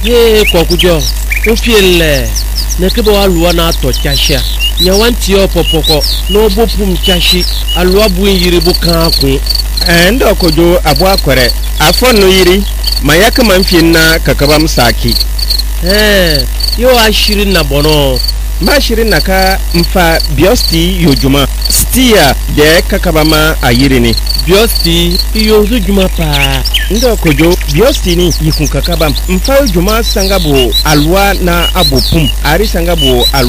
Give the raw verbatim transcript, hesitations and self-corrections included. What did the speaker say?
Ye kwa kujo. Ofiele. Nekebo alua na to chasha. Nyawanti opopoko. No bopum chashi. Alua bu yiribu kanku. Endo kojo abwa kwere. Afon no yiri. Mayaka manfiena kakabam saki. Eh, yo ashirin na bono. Ma shirin naka mfa biosti yojuma. Stia de kakabama ayirini. Biosti yozu juma pa. Ndo kojo biosti ni yikun kakabam. Mfa yojuma sangabo alwa na abopum. Ari sangabo alwa.